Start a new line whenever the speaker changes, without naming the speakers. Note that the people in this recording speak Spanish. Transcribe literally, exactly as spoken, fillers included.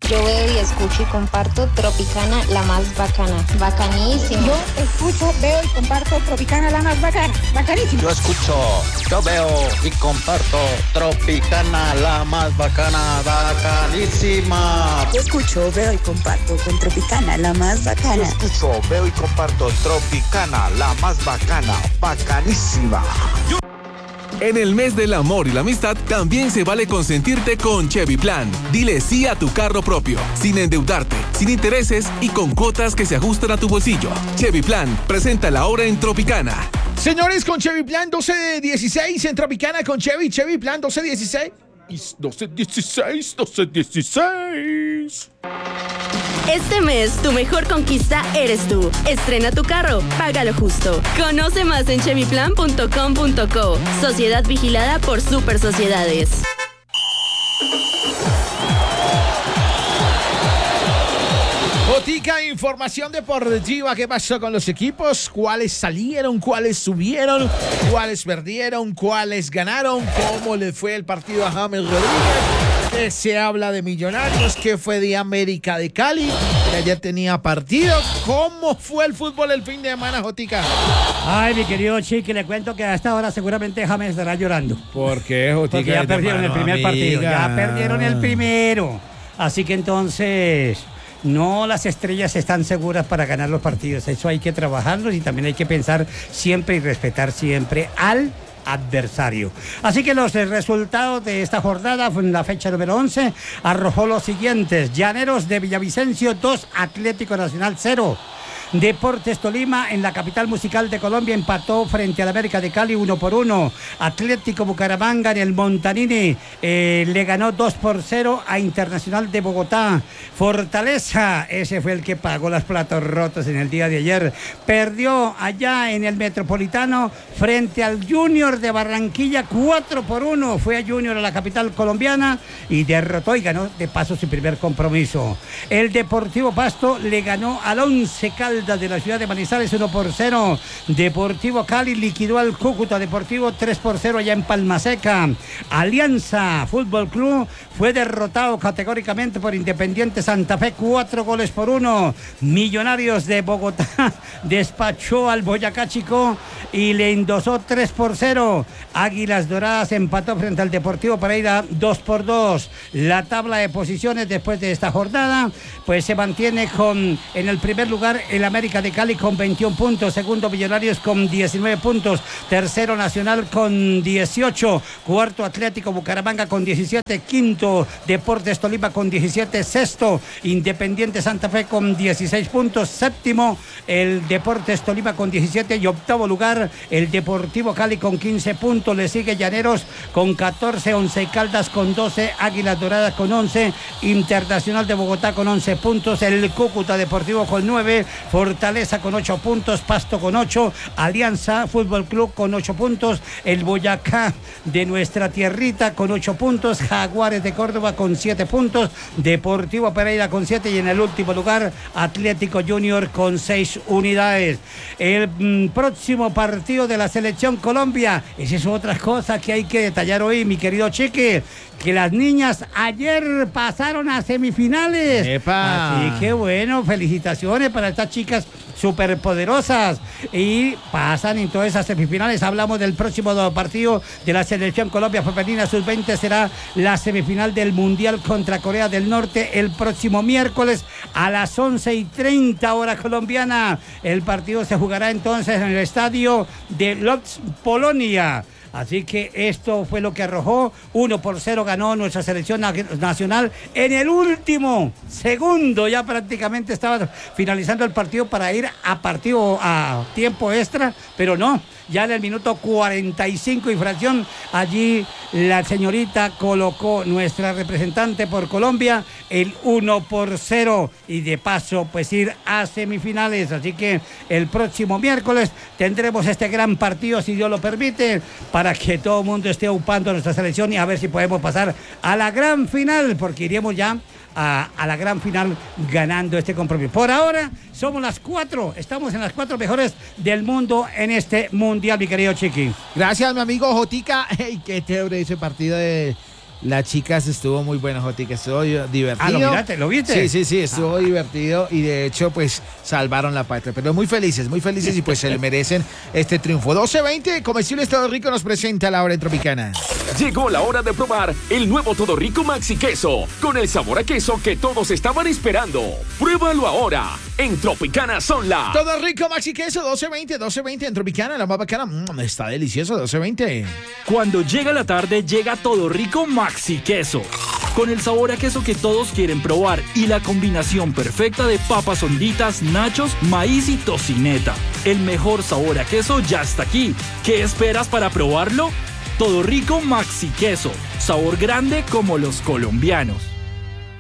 Yo veo y escucho y comparto Tropicana, la más bacana. Bacanísimo.
Yo escucho, veo y comparto Tropicana, la más bacana. Bacanísimo.
Yo escucho, yo veo y comparto Tropicana, la más bacana. Bacanísima.
Yo escucho, veo y comparto con Tropicana, la más bacana.
Yo escucho, veo y comparto Tropicana, la más bacana. Bacanísima. Yo...
En el mes del amor y la amistad, también se vale consentirte con Chevy Plan. Dile sí a tu carro propio, sin endeudarte, sin intereses y con cuotas que se ajustan a tu bolsillo. Chevy Plan, presenta la hora en Tropicana.
Señores, con Chevy Plan doce dieciséis en Tropicana con Chevy, Chevy Plan doce dieciséis. doce dieciséis, doce dieciséis.
Este mes, tu mejor conquista eres tú. Estrena tu carro, págalo justo. Conoce más en chevy plan punto com punto co. Sociedad vigilada por Super Sociedades.
Botica, información deportiva. ¿Qué pasó con los equipos? ¿Cuáles salieron? ¿Cuáles subieron? ¿Cuáles perdieron? ¿Cuáles ganaron? ¿Cómo le fue el partido a James Rodríguez? ¿Qué se habla de Millonarios? ¿Qué fue de América de Cali? Que ayer tenía partido. ¿Cómo fue el fútbol el fin de semana, Jotica?
Ay, mi querido Chiqui, le cuento que a esta hora seguramente James estará llorando.
¿Por qué, Jotica?
Porque ya perdieron el primer
amiga.
partido. Ya perdieron el primero. Así que entonces... No, las estrellas están seguras para ganar los partidos. Eso hay que trabajarlos y también hay que pensar siempre y respetar siempre al adversario. Así que los resultados de esta jornada, en la fecha número once, arrojó los siguientes: Llaneros de Villavicencio dos, Atlético Nacional cero. Deportes Tolima, en la capital musical de Colombia, empató frente al América de Cali uno por uno. Atlético Bucaramanga en el Montanini eh, le ganó dos por cero a Internacional de Bogotá. Fortaleza, ese fue el que pagó las platos rotos en el día de ayer. Perdió allá en el Metropolitano frente al Junior de Barranquilla cuatro por uno. Fue a Junior a la capital colombiana y derrotó y ganó de paso su primer compromiso. El Deportivo Pasto le ganó al Once Caldas de la ciudad de Manizales uno por cero. Deportivo Cali liquidó al Cúcuta Deportivo tres por cero allá en Palmaseca. Alianza Fútbol Club fue derrotado categóricamente por Independiente Santa Fe cuatro goles por uno. Millonarios de Bogotá despachó al Boyacá Chico y le endosó tres por cero. Águilas Doradas empató frente al Deportivo Pereira dos por dos. La tabla de posiciones después de esta jornada pues se mantiene con en el primer lugar el América de Cali con veintiún puntos, segundo Millonarios con diecinueve puntos, tercero Nacional con dieciocho, cuarto Atlético Bucaramanga con diecisiete, quinto Deportes Tolima con diecisiete, sexto Independiente Santa Fe con dieciséis puntos, séptimo el Deportes Tolima con diecisiete y octavo lugar el Deportivo Cali con quince puntos, le sigue Llaneros con catorce, Once Caldas con doce, Águilas Doradas con once, Internacional de Bogotá con once puntos, el Cúcuta Deportivo con nueve, Fortaleza con ocho puntos, Pasto con ocho, Alianza Fútbol Club con ocho puntos, el Boyacá de nuestra tierrita con ocho puntos, Jaguares de Córdoba con siete puntos, Deportivo Pereira con siete y en el último lugar Atlético Junior con seis unidades. El mm, próximo partido de la Selección Colombia, esa es otra cosa que hay que detallar hoy, mi querido Chiqui, que las niñas ayer pasaron a semifinales.
¡Epa!
Así que bueno, felicitaciones para estas chicas superpoderosas y pasan en todas esas semifinales. Hablamos del próximo partido de la Selección Colombia Femenina sub veinte, será la semifinal del Mundial contra Corea del Norte el próximo miércoles a las once y treinta hora colombiana. El partido se jugará entonces en el estadio de Lodz, Polonia. Así que esto fue lo que arrojó. uno por cero ganó nuestra selección nacional en el último segundo. Ya prácticamente estaba finalizando el partido para ir a partido a tiempo extra, pero no. Ya en el minuto cuarenta y cinco, infracción, allí la señorita colocó, nuestra representante por Colombia, el uno por cero y de paso pues ir a semifinales. Así que el próximo miércoles tendremos este gran partido, si Dios lo permite, para que todo el mundo esté upando a nuestra selección y a ver si podemos pasar a la gran final, porque iremos ya A, a la gran final ganando este compromiso. Por ahora somos las cuatro, estamos en las cuatro mejores del mundo en este mundial, mi querido Chiqui.
Gracias, mi amigo Jotica. Hey, qué chévere ese partido de las chicas estuvo muy bueno, Joti, que estuvo divertido.
Ah, ¿lo miraste? ¿Lo viste?
Sí, sí, sí, estuvo
Ah.
divertido y de hecho, pues, salvaron la patria. Pero muy felices, muy felices y pues se le merecen este triunfo. doce veinte, Comestibles Todo Rico nos presenta la hora en Tropicana.
Llegó la hora de probar el nuevo Todo Rico Maxi Queso, con el sabor a queso que todos estaban esperando. Pruébalo ahora, en Tropicana son las...
Todo Rico Maxi Queso, doce veinte, doce veinte en Tropicana, la más bacana. Mm, está delicioso, doce veinte.
Cuando llega la tarde, llega Todo Rico Maxi Queso, con el sabor a queso que todos quieren probar y la combinación perfecta de papas honditas, nachos, maíz y tocineta. El mejor sabor a queso ya está aquí. ¿Qué esperas para probarlo? Todo Rico Maxi Queso, sabor grande como los colombianos.